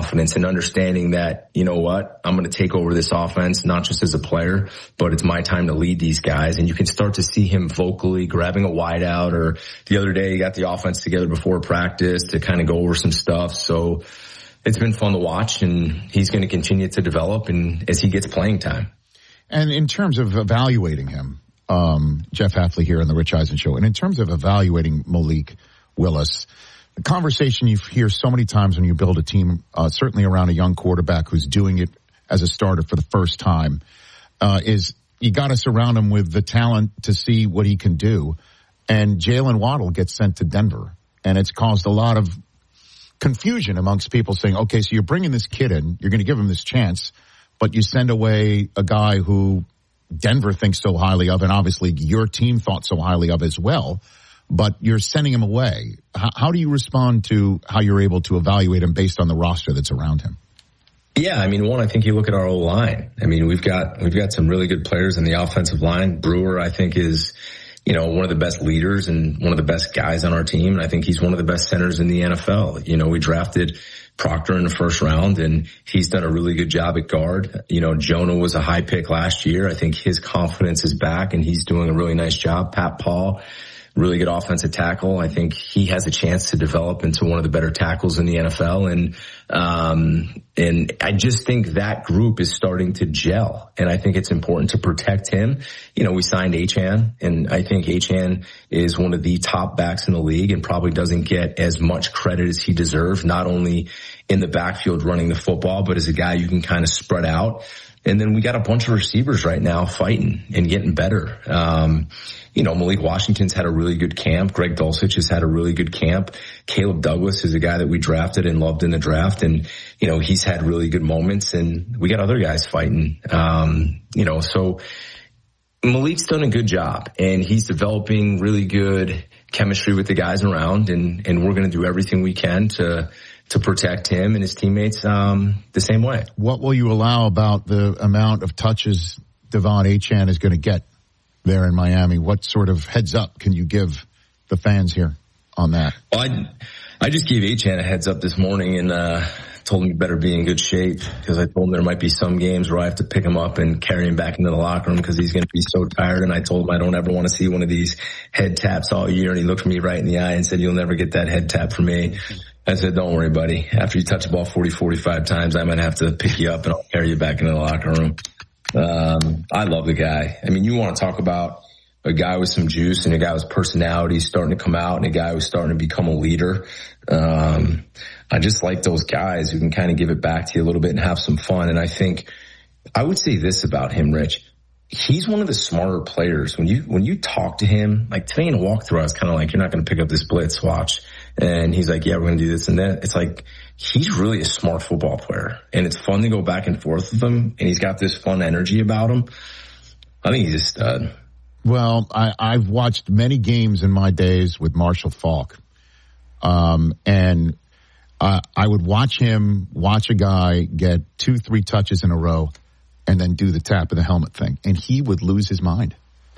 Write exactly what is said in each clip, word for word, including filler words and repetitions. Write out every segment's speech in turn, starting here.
confidence and understanding that, you know what, I'm going to take over this offense, not just as a player, but it's my time to lead these guys. And you can start to see him vocally grabbing a wide out, or the other day he got the offense together before practice to kind of go over some stuff. So it's been fun to watch, and he's going to continue to develop and as he gets playing time. And in terms of evaluating him, um, Jeff Hafley here on the Rich Eisen Show, and in terms of evaluating Malik Willis, the conversation you hear so many times when you build a team, uh, certainly around a young quarterback who's doing it as a starter for the first time, uh, is you got to surround him with the talent to see what he can do. And Jalen Waddle gets sent to Denver, and it's caused a lot of confusion amongst people saying, okay, so you're bringing this kid in, you're going to give him this chance, but you send away a guy who Denver thinks so highly of, and obviously your team thought so highly of as well, but you're sending him away. How, how do you respond to how you're able to evaluate him based on the roster that's around him? Yeah, I mean, one, I think you look at our O-line. I mean, we've got we've got some really good players in the offensive line. Brewer, I think, is, you know, one of the best leaders and one of the best guys on our team. And I think he's one of the best centers in the N F L. You know, we drafted Proctor in the first round, and he's done a really good job at guard. You know, Jonah was a high pick last year. I think his confidence is back, and he's doing a really nice job. Pat Paul, really good offensive tackle. I think he has a chance to develop into one of the better tackles in the N F L. And, um, and I just think that group is starting to gel. And I think it's important to protect him. You know, we signed Achane, and I think Achane is one of the top backs in the league and probably doesn't get as much credit as he deserves, not only in the backfield running the football, but as a guy you can kind of spread out. And then we got a bunch of receivers right now fighting and getting better. Um, you know, Malik Washington's had a really good camp. Greg Dulcich has had a really good camp. Caleb Douglas is a guy that we drafted and loved in the draft. And, you know, he's had really good moments, and we got other guys fighting. Um, you know, so Malik's done a good job, and he's developing really good chemistry with the guys around, and, and we're going to do everything we can to, to protect him and his teammates, um, the same way. What will you allow about the amount of touches Devon Achane is going to get there in Miami? What sort of heads up can you give the fans here on that? Well, I, I just gave Achane a heads up this morning, and, uh, told him he better be in good shape, because I told him there might be some games where I have to pick him up and carry him back into the locker room because he's going to be so tired. And I told him I don't ever want to see one of these head taps all year. And he looked me right in the eye and said, "You'll never get that head tap from me." I said, "Don't worry, buddy. After you touch the ball forty, forty-five times, I might have to pick you up and I'll carry you back into the locker room." Um, I love the guy. I mean, you want to talk about a guy with some juice and a guy with personality starting to come out, and a guy who's starting to become a leader. Um, I just like those guys who can kind of give it back to you a little bit and have some fun. And I think I would say this about him, Rich. He's one of the smarter players. When you, when you talk to him, like today in a walkthrough, I was kind of like, "You're not going to pick up this blitz, watch." And he's like, "Yeah, we're going to do this and that." It's like, he's really a smart football player, and it's fun to go back and forth with him. And he's got this fun energy about him. I think he's a stud. Well, I, I've watched many games in my days with Marshall Faulk. Um, and, uh, I would watch him watch a guy get two, three touches in a row and then do the tap of the helmet thing. And he would lose his mind.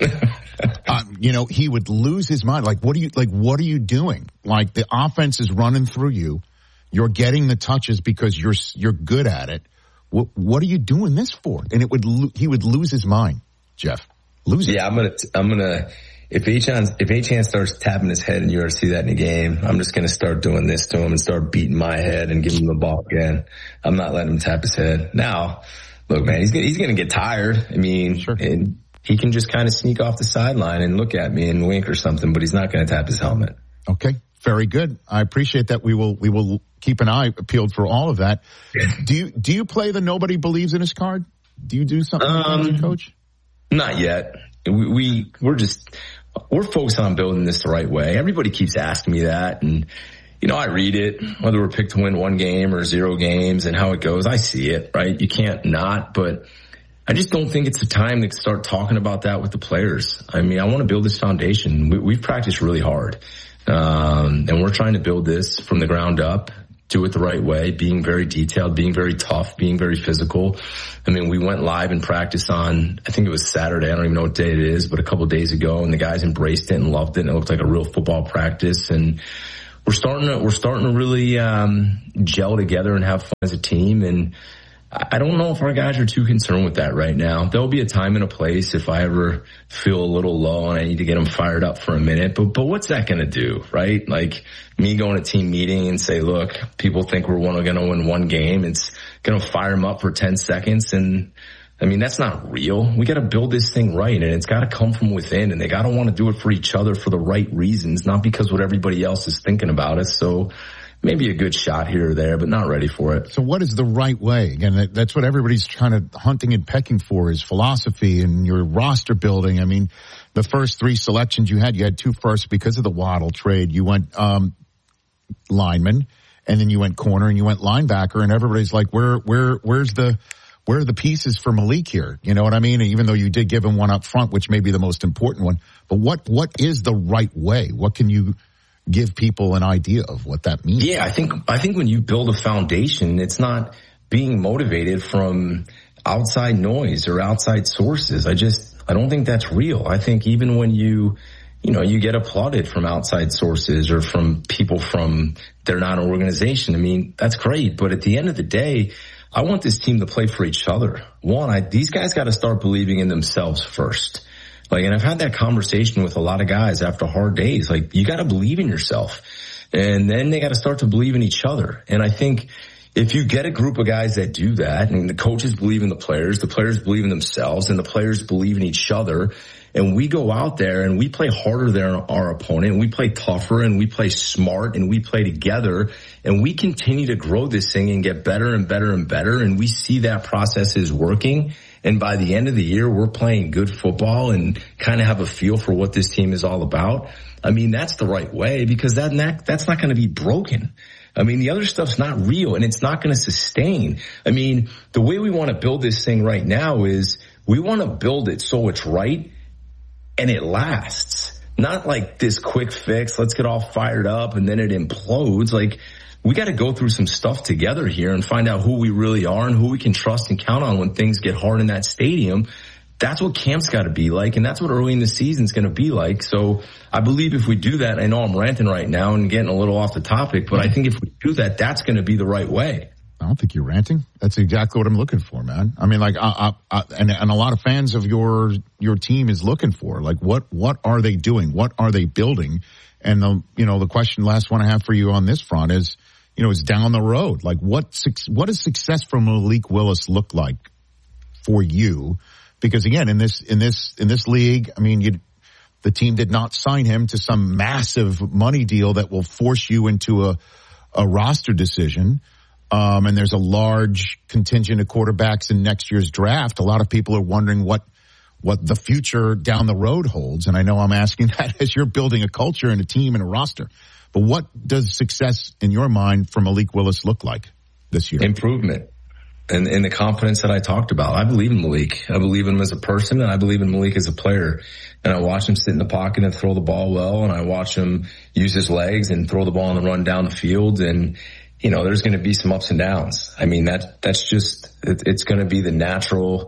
uh, you know, he would lose his mind. Like, what are you, like, what are you doing? Like, the offense is running through you. You're getting the touches because you're, you're good at it. What, what are you doing this for? And it would, he would lose his mind, Jeff. Lose it. Yeah, I'm gonna, I'm gonna, if Achane, if Achane starts tapping his head and you ever see that in a game, I'm just gonna start doing this to him and start beating my head and giving him the ball again. I'm not letting him tap his head. Now, look, man, he's gonna, he's gonna get tired. I mean, sure. And he can just kind of sneak off the sideline and look at me and wink or something, but he's not gonna tap his helmet. Okay. Very good. I appreciate that. We will, we will keep an eye peeled for all of that. Do you, do you play the nobody believes in his card? Do you do something like that as a coach? Not yet. We, we, we're just, we're focused on building this the right way. Everybody keeps asking me that. And, you know, I read it, whether we're picked to win one game or zero games and how it goes. I see it, right? You can't not, but I just don't think it's the time to start talking about that with the players. I mean, I want to build this foundation. We, we've practiced really hard. Um, and we're trying to build this from the ground up. Do it the right way, being very detailed, being very tough, being very physical. I mean, we went live in practice on, I think it was Saturday. I don't even know what day it is, but a couple of days ago, and the guys embraced it and loved it, and it looked like a real football practice. And we're starting to, we're starting to really, um, gel together and have fun as a team. And I don't know if our guys are too concerned with that right now. There'll be a time and a place if I ever feel a little low and I need to get them fired up for a minute. But, but what's that going to do, right? Like me going to team meeting and say, look, people think we're going to win one game. It's going to fire them up for ten seconds. And I mean, that's not real. We got to build this thing right, and it's got to come from within, and they got to want to do it for each other for the right reasons, not because what everybody else is thinking about it. So maybe a good shot here or there, but not ready for it. So what is the right way? Again, that's what everybody's trying to hunting and pecking for, is philosophy and your roster building. I mean, the first three selections you had, you had two firsts because of the Waddle trade. You went um lineman, and then you went corner, and you went linebacker, and everybody's like, where, where, where's the, where are the pieces for Malik here? You know what I mean? Even though you did give him one up front, which may be the most important one, but what, what is the right way? What can you give people an idea of what that means? Yeah, I think, I think when you build a foundation, it's not being motivated from outside noise or outside sources. I just, I don't think that's real. I think even when you, you know, you get applauded from outside sources or from people from, they're not an organization. I mean, that's great. But at the end of the day, I want this team to play for each other. One, I, these guys got to start believing in themselves first. Like, and I've had that conversation with a lot of guys after hard days. Like, you got to believe in yourself, and then they got to start to believe in each other. And I think if you get a group of guys that do that, and the coaches believe in the players, the players believe in themselves, and the players believe in each other, and we go out there and we play harder than our opponent, and we play tougher, and we play smart, and we play together, and we continue to grow this thing and get better and better and better, and we see that process is working. And by the end of the year, we're playing good football and kind of have a feel for what this team is all about. I mean, that's the right way, because that, that that's not going to be broken. I mean, the other stuff's not real, and it's not going to sustain. I mean, the way we want to build this thing right now is we want to build it so it's right and it lasts. Not like this quick fix, let's get all fired up and then it implodes. Like, we got to go through some stuff together here and find out who we really are and who we can trust and count on when things get hard in that stadium. That's what camp's got to be like, and that's what early in the season's going to be like. So I believe if we do that, I know I'm ranting right now and getting a little off the topic, but I think if we do that, that's going to be the right way. I don't think you're ranting. That's exactly what I'm looking for, man. I mean, like, I, I, I, and, and a lot of fans of your your team is looking for, like, what what are they doing? What are they building? And the you know the question, last one I have for you on this front is, you know, is down the road. Like, what what does success from Malik Willis look like for you? Because again, in this in this in this league, I mean, you the team did not sign him to some massive money deal that will force you into a a roster decision. Um, and there's a large contingent of quarterbacks in next year's draft. A lot of people are wondering what what the future down the road holds. And I know I'm asking that as you're building a culture and a team and a roster. But what does success in your mind for Malik Willis look like this year? Improvement. And, and the confidence that I talked about. I believe in Malik. I believe in him as a person, and I believe in Malik as a player. And I watch him sit in the pocket and throw the ball well, and I watch him use his legs and throw the ball on the run down the field. And, you know, there's going to be some ups and downs. I mean, that that's just, it, it's going to be the natural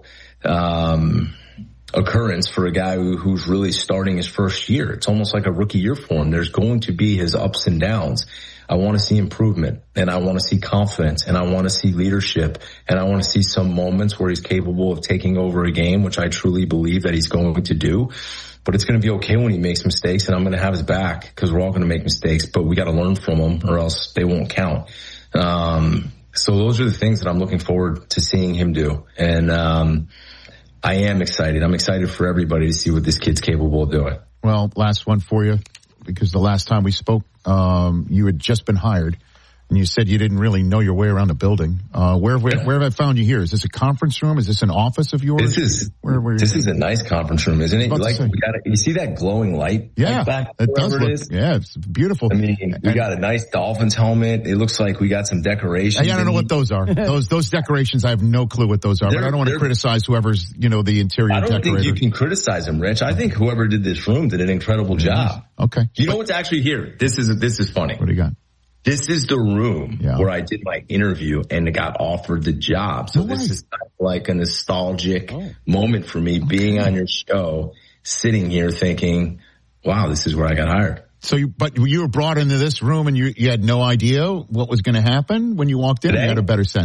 um occurrence for a guy who, who's really starting his first year. It's almost like a rookie year for him. There's going to be his ups and downs. I want to see improvement, and I want to see confidence, and I want to see leadership, and I want to see some moments where he's capable of taking over a game, which I truly believe that he's going to do. But it's going to be okay when he makes mistakes, and I'm going to have his back, because we're all going to make mistakes, but we got to learn from them or else they won't count. Um, so those are the things that I'm looking forward to seeing him do. And, um, I am excited. I'm excited for everybody to see what this kid's capable of doing. Well, last one for you, because the last time we spoke, um, you had just been hired, and you said you didn't really know your way around a building. Uh, where, where, where have I found you here? Is this a conference room? Is this an office of yours? This is, where, where this is a nice conference room, isn't it? You like, we got a, you see that glowing light? Yeah, like back, it does it look, is? yeah, it's beautiful. I mean, we and, got a nice Dolphins helmet. It looks like we got some decorations. I, I don't know what those are. those, those decorations, I have no clue what those are, but I don't want to criticize whoever's, you know, the interior decorator. I don't decorator. think you can criticize them, Rich. I think whoever did this room did an incredible job. Okay. You know what's actually here? This is, this is funny. What do you got? This is the room yeah. where I did my interview and got offered the job. So no this way. is kind of like a nostalgic oh. moment for me, okay. being on your show, sitting here thinking, wow, this is where I got hired. So you, but you were brought into this room and you, you had no idea what was going to happen when you walked in. Today? You had a better sense.